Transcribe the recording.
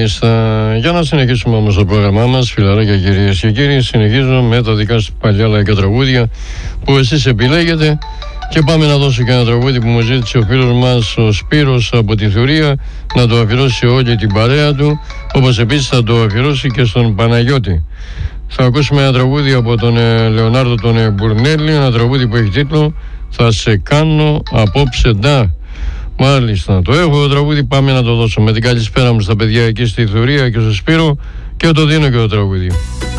Για να συνεχίσουμε όμως το πρόγραμμά μας, φιλαράκια, κυρίες και κύριοι, συνεχίζω με τα δικά σας παλιά λαϊκά τραγούδια που εσείς επιλέγετε. Και πάμε να δώσω και ένα τραγούδι που μου ζήτησε ο φίλος μας ο Σπύρος από τη Θουρία να το αφιερώσει όλη την παρέα του, όπως επίσης θα το αφιερώσει και στον Παναγιώτη. Θα ακούσουμε ένα τραγούδι από τον Λεωνάρδο τον Μπουρνέλη, ένα τραγούδι που έχει τίτλο «Θα σε κάνω απόψε ντά». Μάλιστα, το έχω το τραγούδι, πάμε να το δώσω. Με την καλησπέρα μου στα παιδιά εκεί στη Θουρία και στο Σπύρο, και το δίνω και το τραγούδι.